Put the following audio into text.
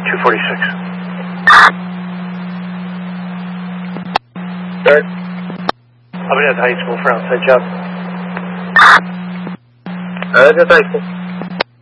246. Third. I'll be at the high school for outside job. That's high school.